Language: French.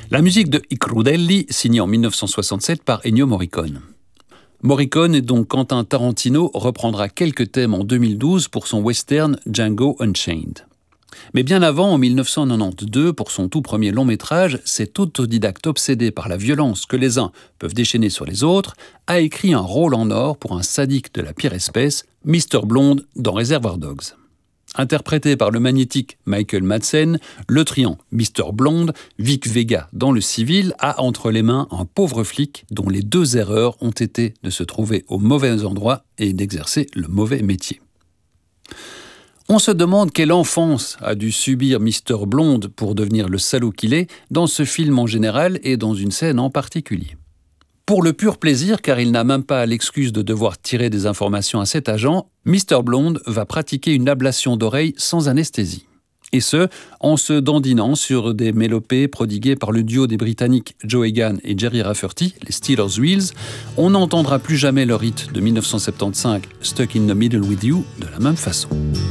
La musique de I Crudelli, signée en 1967 par Ennio Morricone. Morricone et donc Quentin Tarantino reprendra quelques thèmes en 2012 pour son western Django Unchained. Mais bien avant, en 1992, pour son tout premier long métrage, cet autodidacte obsédé par la violence que les uns peuvent déchaîner sur les autres a écrit un rôle en or pour un sadique de la pire espèce, Mr. Blonde dans Reservoir Dogs. Interprété par le magnétique Michael Madsen, le truand Mr. Blonde, Vic Vega dans Le Civil, a entre les mains un pauvre flic dont les deux erreurs ont été de se trouver au mauvais endroit et d'exercer le mauvais métier. On se demande quelle enfance a dû subir Mr. Blonde pour devenir le salaud qu'il est, dans ce film en général et dans une scène en particulier. Pour le pur plaisir, car il n'a même pas l'excuse de devoir tirer des informations à cet agent, Mr. Blonde va pratiquer une ablation d'oreille sans anesthésie. Et ce, en se dandinant sur des mélopées prodiguées par le duo des Britanniques Joe Egan et Jerry Rafferty, les Steelers Wheels. On n'entendra plus jamais leur hit de 1975, Stuck in the Middle with You, de la même façon.